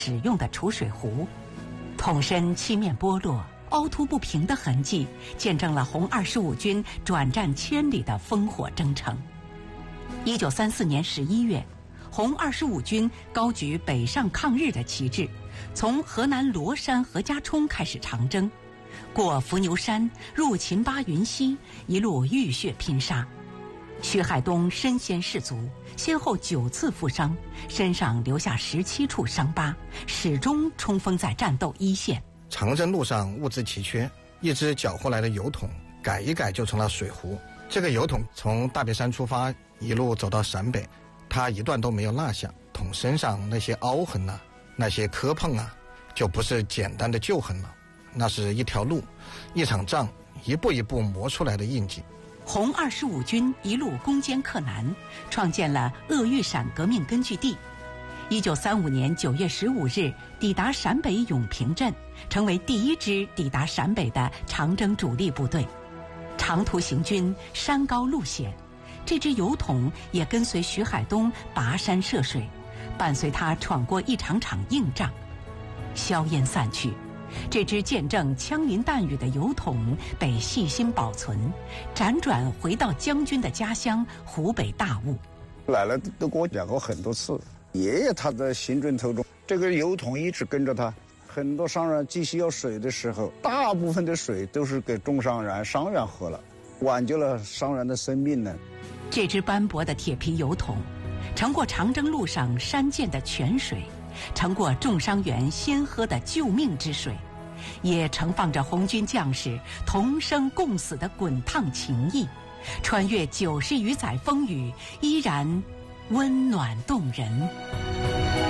使用的储水壶，桶身漆面剥落、凹凸不平的痕迹，见证了红25军转战千里的烽火征程。1934年11月，红25军高举北上抗日的旗帜，从河南罗山何家冲开始长征，过伏牛山，入秦巴云溪，一路浴血拼杀。徐海东身先士卒，先后9次负伤，身上留下17处伤疤，始终冲锋在战斗一线。 长征路上物资奇缺，一只缴获来的油桶改一改就成了水壶。这个油桶从大别山出发，一路走到陕北，它一段都没有落下。桶身上那些凹痕啊，那些磕碰啊，就不是简单的旧痕了，那是一条路、一场仗一步一步磨出来的印记。 红25军一路攻坚克难，创建了鄂豫陕革命根据地。1935年9月15日抵达陕北永平镇，成为第一支抵达陕北的长征主力部队。长途行军，山高路险，这支油桶也跟随徐海东跋山涉水，伴随他闯过一场场硬仗。硝烟散去，这支见证枪林弹雨的油桶被细心保存，辗转回到将军的家乡湖北大悟。 奶奶都跟我讲过很多次，爷爷他的行军途中，这个油桶一直跟着他。很多商人急需要水的时候，大部分的水都是给中商人、商员喝了，挽救了商人的生命呢。 这支斑驳的铁皮油桶，盛过长征路上山涧的泉水，盛过重伤员先喝的救命之水，也盛放着红军将士同生共死的滚烫情谊。穿越90余载风雨，依然温暖动人。